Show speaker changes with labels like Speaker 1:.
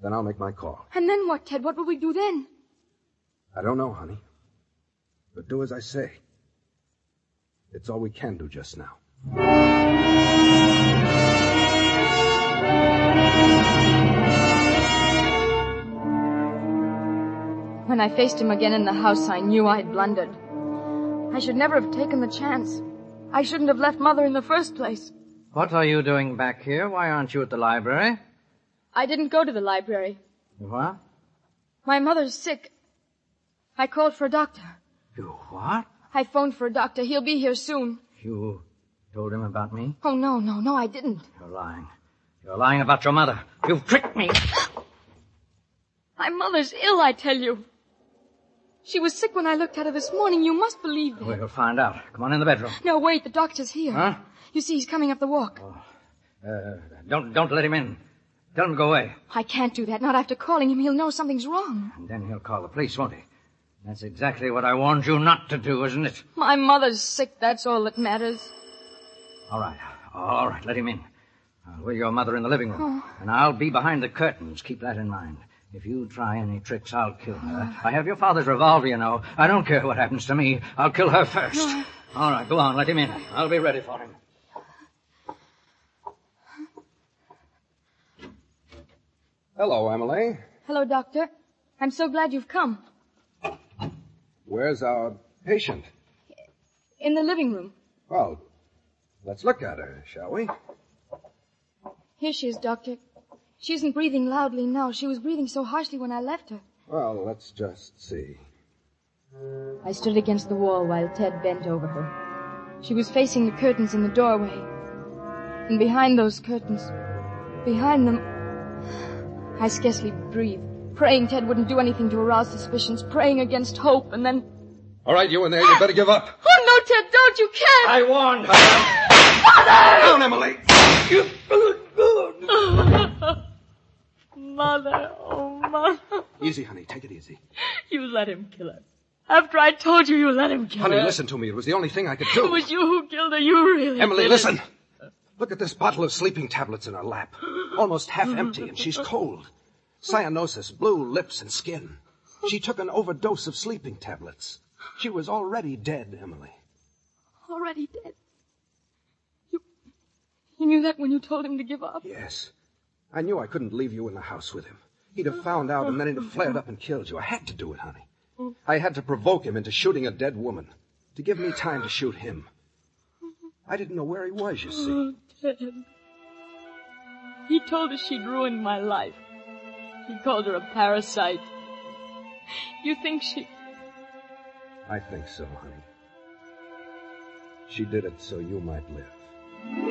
Speaker 1: Then I'll make my call.
Speaker 2: And then what, Ted? What will we do then?
Speaker 1: I don't know, honey. But do as I say. It's all we can do just now.
Speaker 2: When I faced him again in the house, I knew I'd blundered. I should never have taken the chance. I shouldn't have left Mother in the first place.
Speaker 3: What are you doing back here? Why aren't you at the library?
Speaker 2: I didn't go to the library.
Speaker 3: What?
Speaker 2: My mother's sick. I called for a doctor.
Speaker 3: You what?
Speaker 2: I phoned for a doctor. He'll be here soon.
Speaker 3: You told him about me?
Speaker 2: Oh, no, I didn't.
Speaker 3: You're lying. You're lying about your mother. You've tricked me.
Speaker 2: My mother's ill, I tell you. She was sick when I looked at her this morning. You must believe me.
Speaker 3: We'll find out. Come on in the bedroom.
Speaker 2: No, wait, the doctor's here.
Speaker 3: Huh?
Speaker 2: You see, he's coming up the walk.
Speaker 3: Don't let him in. Tell him to go away.
Speaker 2: I can't do that. Not after calling him. He'll know something's wrong.
Speaker 3: And then he'll call the police, won't he? That's exactly what I warned you not to do, isn't it?
Speaker 2: My mother's sick, that's all that matters.
Speaker 3: All right, let him in. I'll wheel your mother in the living room. And I'll be behind the curtains. Keep that in mind. If you try any tricks, I'll kill her. I have your father's revolver, you know. I don't care what happens to me. I'll kill her first. All right, go on, let him in. I'll be ready for him.
Speaker 1: Hello, Emily.
Speaker 2: Hello, Doctor. I'm so glad you've come.
Speaker 1: Where's our patient?
Speaker 2: In the living room.
Speaker 1: Well, let's look at her, shall we?
Speaker 2: Here she is, Doctor. She isn't breathing loudly now. She was breathing so harshly when I left her.
Speaker 1: Well, let's just see.
Speaker 2: I stood against the wall while Ted bent over her. She was facing the curtains in the doorway. And behind those curtains, behind them, I scarcely breathed, praying Ted wouldn't do anything to arouse suspicions, praying against hope, and then...
Speaker 1: All right, you in there, you better give up.
Speaker 2: Oh, no, Ted, don't. You can't.
Speaker 3: I warned her.
Speaker 1: Down, Emily.
Speaker 2: Mother, oh, Mother.
Speaker 1: Easy, honey. Take it easy.
Speaker 2: You let him kill her. After I told you, you let him kill her.
Speaker 1: Honey, listen to me. It was the only thing I could do.
Speaker 2: It was you who killed her. You really
Speaker 1: Emily,
Speaker 2: did
Speaker 1: listen.
Speaker 2: It.
Speaker 1: Look at this bottle of sleeping tablets in her lap. Almost half empty, and she's cold. Cyanosis, blue lips and skin. She took an overdose of sleeping tablets. She was already dead, Emily.
Speaker 2: Already dead? You knew that when you told him to give up?
Speaker 1: Yes. I knew I couldn't leave you in the house with him. He'd have found out, and then he'd have flared up and killed you. I had to do it, honey. I had to provoke him into shooting a dead woman, to give me time to shoot him. I didn't know where he was, you see.
Speaker 2: Oh, Ted. He told her she'd ruined my life. He called her a parasite. You think she...
Speaker 1: I think so, honey. She did it so you might live.